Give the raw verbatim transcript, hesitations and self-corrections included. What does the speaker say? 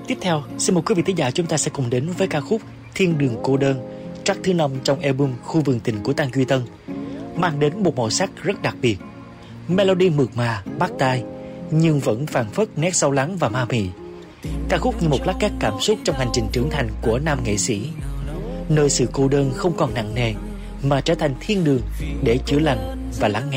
Tiếp theo, xin mời quý vị thính giả chúng ta sẽ cùng đến với ca khúc Thiên Đường Cô Đơn, track thứ năm trong album Khu Vườn Tình của Tăng Duy Tân, mang đến một màu sắc rất đặc biệt. Melody mượt mà, bắt tai, nhưng vẫn phảng phất nét sâu lắng và ma mị. Ca khúc như một lát cắt cảm xúc trong hành trình trưởng thành của nam nghệ sĩ, nơi sự cô đơn không còn nặng nề mà trở thành thiên đường để chữa lành và lắng nghe.